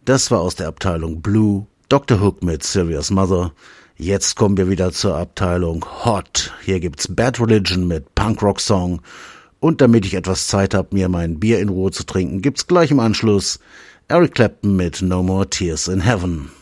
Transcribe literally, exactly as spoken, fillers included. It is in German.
Das war aus der Abteilung Blue, Doktor Hook mit Sylvia's Mother. Jetzt kommen wir wieder zur Abteilung Hot. Hier gibt's Bad Religion mit Punkrock-Song. Und damit ich etwas Zeit habe, mir mein Bier in Ruhe zu trinken, gibt's gleich im Anschluss Eric Clapton mit No More Tears in Heaven.